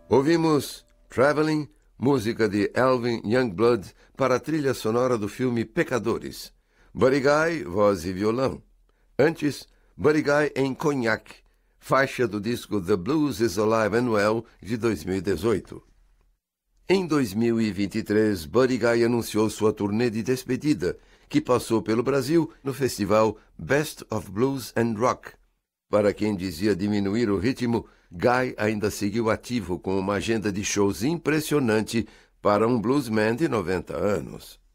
Ouvimos Traveling, música de Alvin Youngblood para a trilha sonora do filme Pecadores. Buddy Guy, voz e violão. Antes, Buddy Guy em Cognac, faixa do disco The Blues is Alive and Well, de 2018. Em 2023, Buddy Guy anunciou sua turnê de despedida, que passou pelo Brasil no festival Best of Blues and Rock. Para quem dizia diminuir o ritmo, Guy ainda seguiu ativo com uma agenda de shows impressionante para um bluesman de 90 anos.